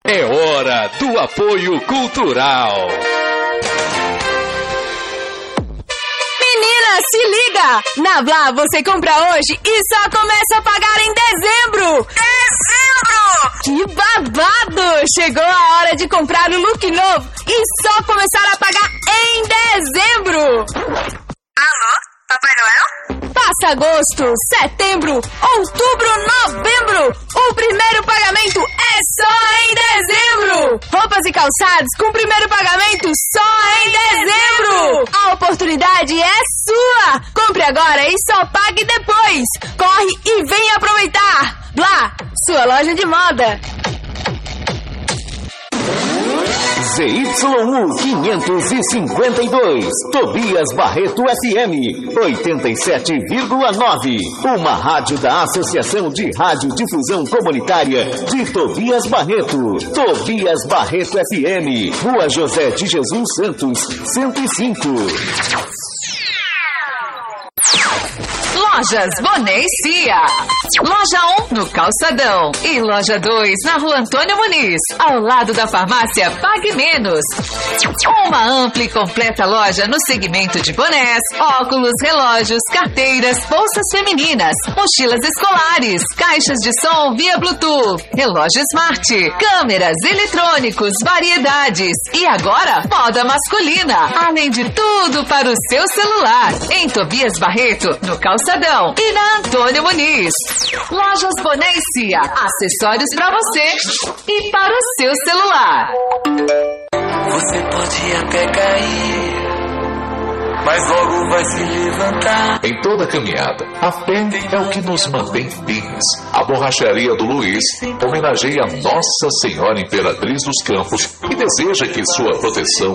É hora do apoio cultural. Menina, se liga! Na Blá você compra hoje e só começa a pagar em dezembro! Que babado! Chegou a hora de comprar o look novo e só começar a pagar em dezembro! Alô, Papai Noel? Passa agosto, setembro, outubro, novembro! O primeiro pagamento é só em dezembro! Roupas e calçados com primeiro pagamento só em dezembro! A oportunidade é sua! Compre agora e só pague depois! Corre e vem aproveitar! Blá, sua loja de moda! ZYU 552, Tobias Barreto FM 87,9. Uma rádio da Associação de Radiodifusão Comunitária de Tobias Barreto. Tobias Barreto FM, Rua José de Jesus Santos, 105. Lojas Boné e Cia. Loja 1 no Calçadão e Loja 2 na Rua Antônio Muniz, ao lado da farmácia Pague Menos. Uma ampla e completa loja no segmento de bonés, óculos, relógios, carteiras, bolsas femininas, mochilas escolares, caixas de som via Bluetooth, relógio Smart, câmeras, eletrônicos, variedades e agora moda masculina, além de tudo para o seu celular. Em Tobias Barreto, no Calçadão e na Antônio Muniz. Lojas Boné e Cia, acessórios para você e para o seu celular. Você pode até cair, mas logo vai se levantar. Em toda caminhada, a fé é o que nos mantém firmes. A Borracharia do Luiz homenageia Nossa Senhora Imperatriz dos Campos e deseja que sua proteção